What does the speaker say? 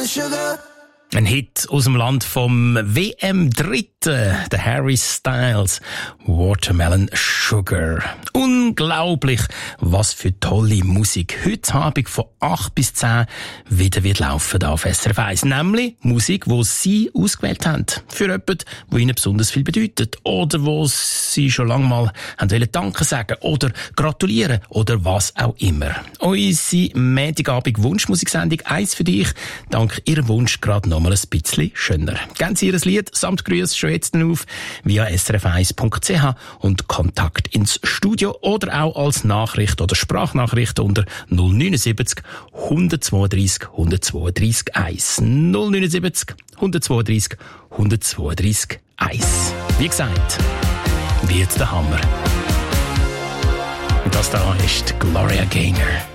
sugar. Ein Hit aus dem Land vom WM-Dritten, der Harry Styles, Watermelon Sugar. Unglaublich, was für tolle Musik heute Abend von 8 bis 10 wieder wird laufen da auf SRF 1. Nämlich Musik, die Sie ausgewählt haben. Für jemanden, die Ihnen besonders viel bedeutet. Oder wo Sie schon lange mal haben Danke sagen oder gratulieren oder was auch immer. Unsere Montagabend-Wunschmusiksendung «Eins für dich», dank Ihrem Wunsch gerade noch mal ein bisschen schöner. Geben Sie Ihr Lied samt Grüß schon jetzt auf via srf1.ch und Kontakt ins Studio oder auch als Nachricht oder Sprachnachricht unter 079 132 132 1. 079 132 132 1. Wie gesagt, wird der Hammer. Und das da ist Gloria Gaynor.